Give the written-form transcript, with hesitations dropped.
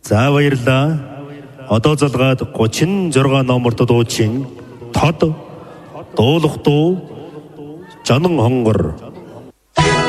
За баярлаа. Одоо залгаад 36 номерт дуучин тод дуулах дуу Жанан хонгор